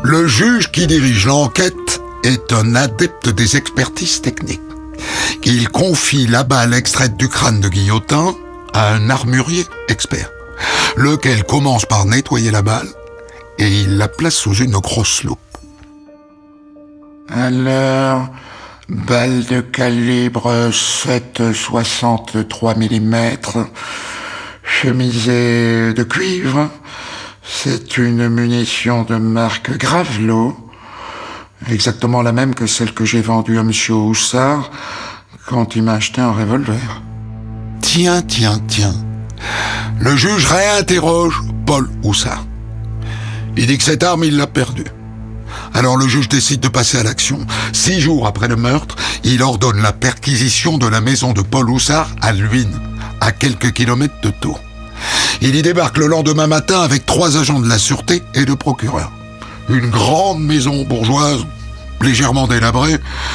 Le juge qui dirige l'enquête est un adepte des expertises techniques. Il confie la balle extraite du crâne de Guillotin à un armurier expert, lequel commence par nettoyer la balle et il la place sous une grosse loupe. Alors, balle de calibre 7,63 mm, chemisée de cuivre. C'est une munition de marque Gravelot, exactement la même que celle que j'ai vendue à monsieur Houssard quand il m'a acheté un revolver. Tiens. Le juge réinterroge Paul Houssard. Il dit que cette arme, il l'a perdue. Alors le juge décide de passer à l'action. 6 jours après le meurtre, il ordonne la perquisition de la maison de Paul Houssard à Luynes, à quelques kilomètres de Thau. Il y débarque le lendemain matin avec 3 agents de la sûreté et le procureur. Une grande maison bourgeoise, légèrement délabrée,